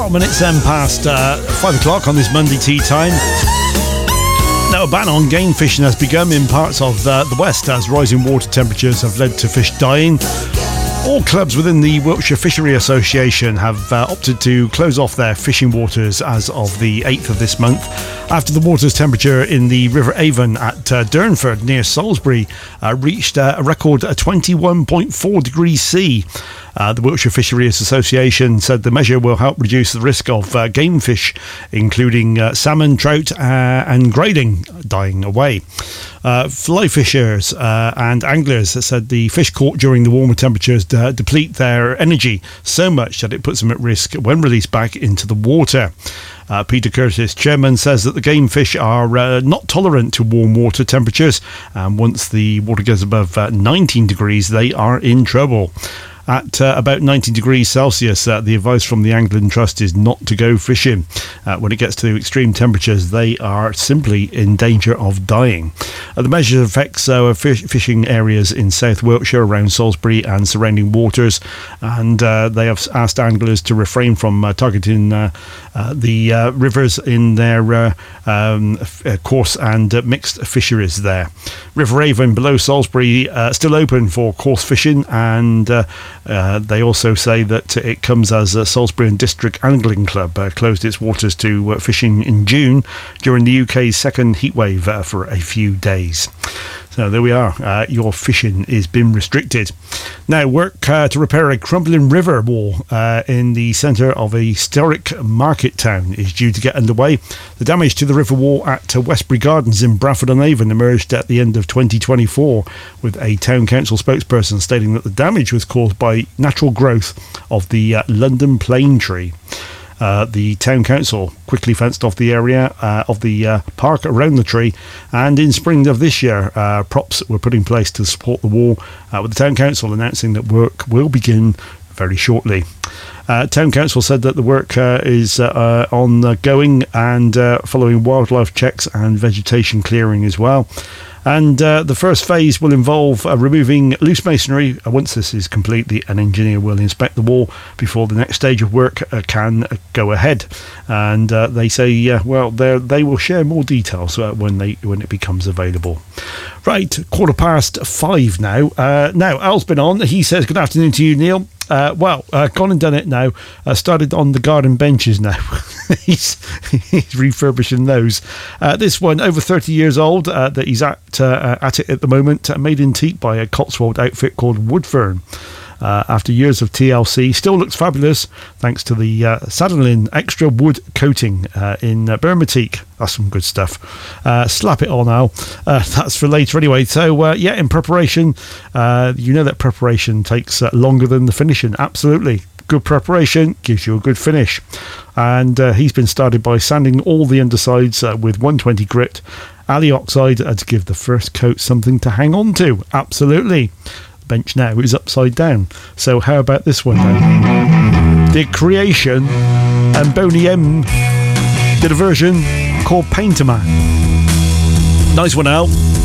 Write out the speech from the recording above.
12 minutes then past 5 o'clock on this Monday tea time. Now, a ban on game fishing has begun in parts of the west as rising water temperatures have led to fish dying. All clubs within the Wiltshire Fishery Association have opted to close off their fishing waters as of the 8th of this month, after the water's temperature in the River Avon at Durnford near Salisbury reached a record 21.4 degrees C. The Wiltshire Fisheries Association said the measure will help reduce the risk of game fish, including salmon, trout and grayling, dying away. Fly fishers and anglers said the fish caught during the warmer temperatures deplete their energy so much that it puts them at risk when released back into the water. Peter Curtis, chairman, says that the game fish are not tolerant to warm water temperatures, and once the water goes above 19 degrees, they are in trouble. At about 19 degrees Celsius, the advice from the Angling Trust is not to go fishing. When it gets to extreme temperatures, they are simply in danger of dying. The measure affects fishing areas in South Wiltshire, around Salisbury and surrounding waters, and they have asked anglers to refrain from targeting the rivers in their coarse and mixed fisheries there. River Avon below Salisbury still open for coarse fishing, and they also say that it comes as Salisbury and District Angling Club closed its waters to fishing in June during the UK's second heatwave for a few days. So there we are. Your fishing is being restricted. Now, work to repair a crumbling river wall in the centre of a historic market town is due to get underway. The damage to the river wall at Westbury Gardens in Bradford-on-Avon emerged at the end of 2024, with a town council spokesperson stating that the damage was caused by natural growth of the London plane tree. The town council quickly fenced off the area of the park around the tree, and in spring of this year props were put in place to support the wall, with the town council announcing that work will begin very shortly. Town council said that the work is ongoing and following wildlife checks and vegetation clearing as well. And the first phase will involve removing loose masonry. Once this is complete, an engineer will inspect the wall before the next stage of work can go ahead. And they say, they will share more details when it becomes available. Right, 5:15 now. Now, Al's been on. He says, good afternoon to you, Neil. Gone and done it now. Started on the garden benches now. he's refurbishing those. This one, over 30 years old, that he's at it at the moment, made in teak by a Cotswold outfit called Woodfern. After years of TLC, still looks fabulous thanks to the Sadolin extra wood coating in Burma teak. That's some good stuff. Slap it on, Al. That's for later anyway. So in preparation, that preparation takes longer than the finishing. Absolutely. Good preparation gives you a good finish. And he's been started by sanding all the undersides with 120 grit Ali oxide to give the first coat something to hang on to. Absolutely. Bench now is upside down. So how about this one then? The Creation and Boney M did a version called Painter Man. Nice one, Al.